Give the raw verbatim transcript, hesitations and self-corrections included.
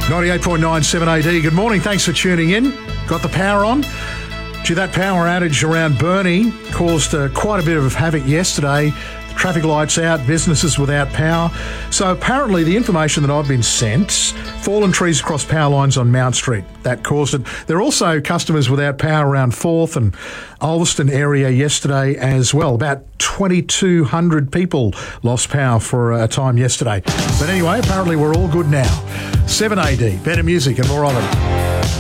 ninety-eight point nine seven A D. Good morning. Thanks for tuning in. Got the power on. Gee, that power outage around Burnie caused uh, quite a bit of havoc yesterday. Traffic lights out, businesses without power. So apparently the information that I've been sent, fallen trees across power lines on Mount Street, that caused it. There are also customers without power around Forth and Ulverston area yesterday as well. About twenty-two hundred people lost power for a time yesterday. But anyway, apparently we're all good now. seven A D, better music and more of it.